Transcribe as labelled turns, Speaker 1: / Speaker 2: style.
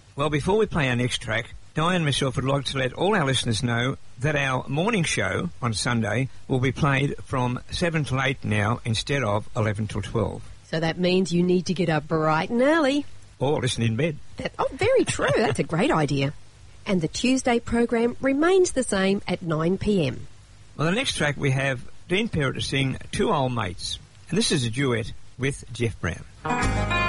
Speaker 1: Well, before we play our next track, Diane and myself would like to let all our listeners know that our morning show on Sunday will be played from 7 till 8 now instead of 11 till 12.
Speaker 2: So that means you need to get up bright and early.
Speaker 1: Or listen in bed.
Speaker 2: Very true. That's a great idea. And the Tuesday program remains the same at 9 p.m.
Speaker 1: Well, the next track we have Dean Perrott to sing Two Old Mates. And this is a duet with Jeff Brown.